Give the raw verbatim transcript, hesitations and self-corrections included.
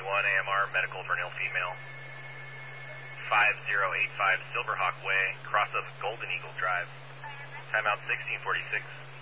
one A M R, medical for an ill female. five zero eight five Silverhawk Way, cross of Golden Eagle Drive. Timeout sixteen forty-six.